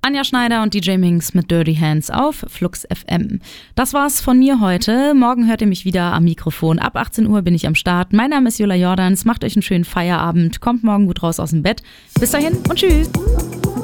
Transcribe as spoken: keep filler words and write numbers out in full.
Anja Schneider und D J Minx mit Dirty Hands auf Flux F M. Das war's von mir heute. Morgen hört ihr mich wieder am Mikrofon. Ab achtzehn Uhr bin ich am Start. Mein Name ist Jula Jordans. Macht euch einen schönen Feierabend. Kommt morgen gut raus aus dem Bett. Bis dahin und tschüss.